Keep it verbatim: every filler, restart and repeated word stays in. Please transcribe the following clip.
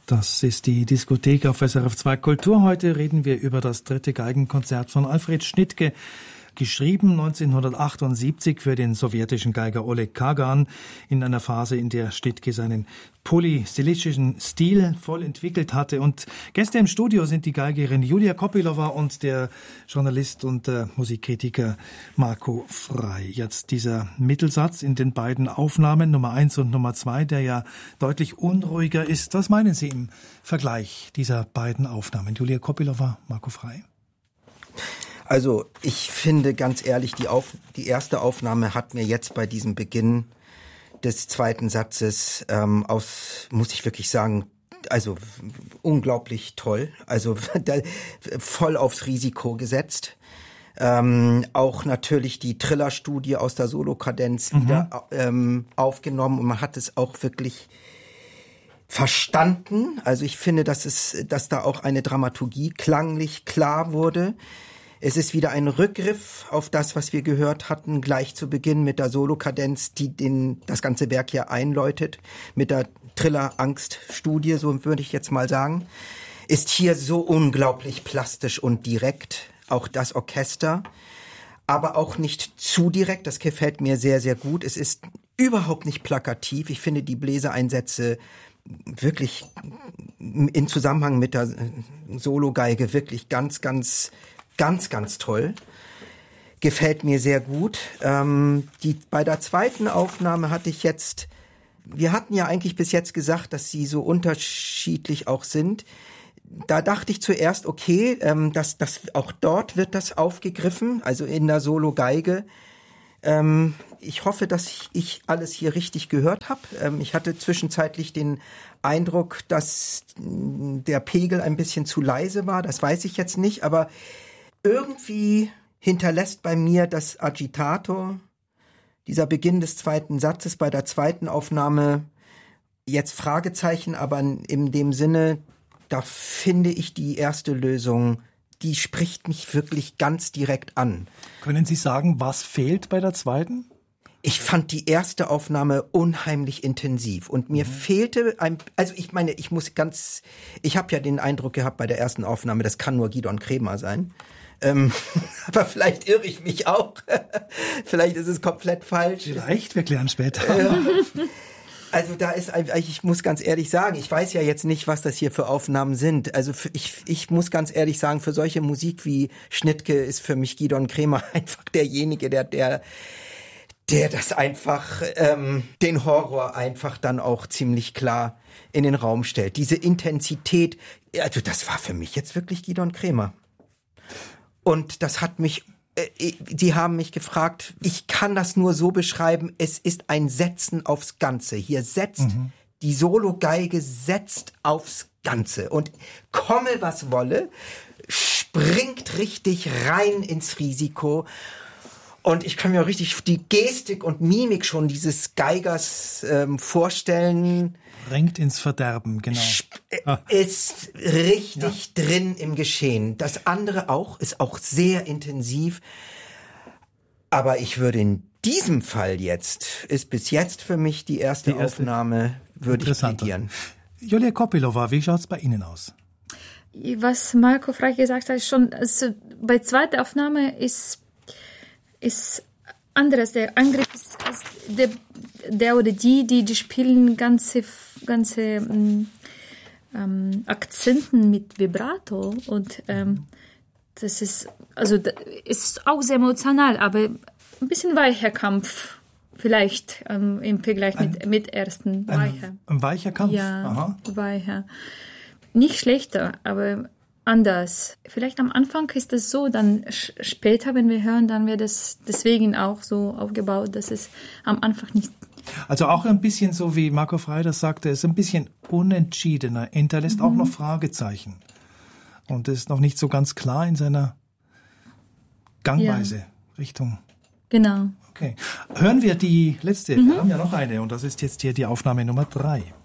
Das ist die Diskothek auf S R F zwei Kultur. Heute reden wir über das dritte Geigenkonzert von Alfred Schnittke, geschrieben neunzehnhundertachtundsiebzig für den sowjetischen Geiger Oleg Kagan in einer Phase, in der Schnittke seinen polystilistischen Stil voll entwickelt hatte. Und Gäste im Studio sind die Geigerin Julia Kopylova und der Journalist und äh, Musikkritiker Marco Frey. Jetzt dieser Mittelsatz in den beiden Aufnahmen, Nummer eins und Nummer zwei, der ja deutlich unruhiger ist. Was meinen Sie im Vergleich dieser beiden Aufnahmen? Julia Kopylova, Marco Frey. Also ich finde ganz ehrlich, die, Auf, die erste Aufnahme hat mir jetzt bei diesem Beginn des zweiten Satzes ähm, aus, muss ich wirklich sagen, also unglaublich toll, also da, voll aufs Risiko gesetzt. Ähm, auch natürlich die Trillerstudie aus der Solokadenz mhm. wieder ähm, aufgenommen und man hat es auch wirklich verstanden. Also ich finde, dass es, dass da auch eine Dramaturgie klanglich klar wurde. Es ist wieder ein Rückgriff auf das, was wir gehört hatten, gleich zu Beginn mit der Solokadenz, die den, das ganze Werk hier einläutet, mit der Thriller-Angst-Studie, so würde ich jetzt mal sagen, ist hier so unglaublich plastisch und direkt, auch das Orchester, aber auch nicht zu direkt, das gefällt mir sehr, sehr gut. Es ist überhaupt nicht plakativ, ich finde die Bläsereinsätze wirklich in Zusammenhang mit der Sologeige wirklich ganz, ganz Ganz, ganz toll. Gefällt mir sehr gut. Ähm, die, bei der zweiten Aufnahme hatte ich jetzt, wir hatten ja eigentlich bis jetzt gesagt, dass sie so unterschiedlich auch sind. Da dachte ich zuerst, okay, ähm, dass, dass auch dort wird das aufgegriffen, also in der Solo-Geige. Ähm, ich hoffe, dass ich, ich alles hier richtig gehört habe. Ähm, ich hatte zwischenzeitlich den Eindruck, dass der Pegel ein bisschen zu leise war. Das weiß ich jetzt nicht, aber irgendwie hinterlässt bei mir das Agitato, dieser Beginn des zweiten Satzes bei der zweiten Aufnahme, jetzt Fragezeichen, aber in dem Sinne, da finde ich die erste Lösung, die spricht mich wirklich ganz direkt an. Können Sie sagen, was fehlt bei der zweiten? Ich fand die erste Aufnahme unheimlich intensiv und mir mhm. fehlte ein, also ich meine, ich muss ganz, ich habe ja den Eindruck gehabt bei der ersten Aufnahme, das kann nur Gidon Kremer sein. Ähm, aber vielleicht irre ich mich auch. Vielleicht ist es komplett falsch. Vielleicht, wir klären später. Also da ist, ich muss ganz ehrlich sagen, ich weiß ja jetzt nicht, was das hier für Aufnahmen sind. Also für, ich, ich muss ganz ehrlich sagen, für solche Musik wie Schnittke ist für mich Gidon Kremer einfach derjenige, der, der, der das einfach, ähm, den Horror einfach dann auch ziemlich klar in den Raum stellt. Diese Intensität, also das war für mich jetzt wirklich Gidon Kremer. Und das hat mich, äh, die haben mich gefragt, ich kann das nur so beschreiben, es ist ein Setzen aufs Ganze. Hier setzt, mhm. die Solo-Geige setzt aufs Ganze. Und komme was wolle, springt richtig rein ins Risiko. Und ich kann mir auch richtig die Gestik und Mimik schon dieses Geigers ähm, vorstellen. Drängt ins Verderben, genau. Ah. Ist richtig ja. drin im Geschehen. Das andere auch, ist auch sehr intensiv. Aber ich würde in diesem Fall jetzt, ist bis jetzt für mich die erste, die erste Aufnahme, würde ich plädieren. Julia Kopylova, wie schaut's bei Ihnen aus? Was Marco Frey gesagt hat, schon, also bei zweiter Aufnahme ist, ist anderes. Der Angriff ist, ist der, der oder die, die, die spielen ganze, ganze ähm, Akzenten mit Vibrato und ähm, das ist, also das ist auch sehr emotional, aber ein bisschen weicher Kampf vielleicht ähm, im Vergleich ein, mit, mit ersten weicher. Ein, ein weicher Kampf? Ja, Aha. weicher. Nicht schlechter, aber anders. Vielleicht am Anfang ist es so, dann sch- später, wenn wir hören, dann wird es deswegen auch so aufgebaut, dass es am Anfang nicht... Also auch ein bisschen so, wie Marco Frey das sagte, ist ein bisschen unentschiedener, hinterlässt mhm. auch noch Fragezeichen. Und ist noch nicht so ganz klar in seiner Gangweise, ja. Richtung. Genau. Okay. Hören wir die letzte, mhm. wir haben ja noch eine und das ist jetzt hier die Aufnahme Nummer drei.